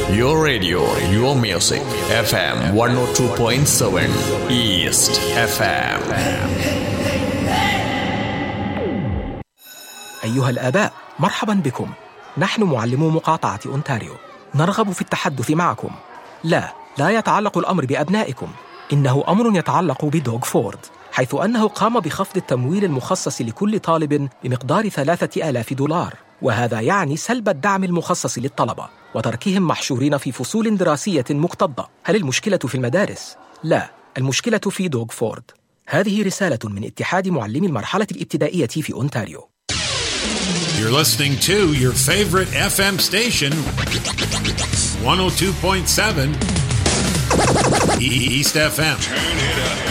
Your radio, your music. FM 102.7 East FM. أيها الآباء، مرحبا بكم. نحن معلمو مقاطعة أونتاريو، نرغب في التحدث معكم. لا يتعلق الأمر بأبنائكم، إنه أمر يتعلق بدوغ فورد، حيث أنه قام بخفض التمويل المخصص لكل طالب بمقدار $3,000، وهذا يعني سلب الدعم المخصص للطلبة وتركهم محشورين في فصول دراسية مكتظة. هل المشكلة في المدارس؟ لا، المشكلة في دوغ فورد. هذه رسالة من اتحاد معلمي المرحلة الابتدائية في أونتاريو. You're listening to your favorite FM station, 102.7 East FM. Turn it up.